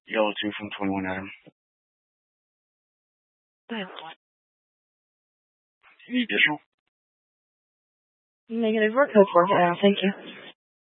Yellow 2 from 21 Adam. Any additional? Negative. We're code 4 for Adam. Thank you.